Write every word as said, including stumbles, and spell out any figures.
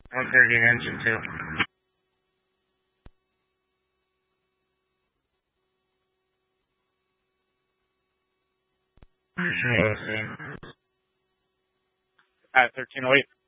one thirty in engine two. At thirteen oh eight.